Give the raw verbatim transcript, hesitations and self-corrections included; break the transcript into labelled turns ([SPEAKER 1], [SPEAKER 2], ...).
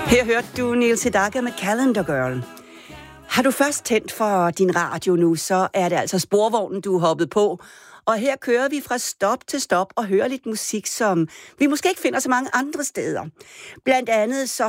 [SPEAKER 1] Her hørte du Neil Sedaka med Calendar Girl. Har du først tændt for din radio nu, så er det altså sporvognen, du er hoppet på. Og her kører vi fra stop til stop og hører lidt musik, som vi måske ikke finder så mange andre steder. Blandt andet så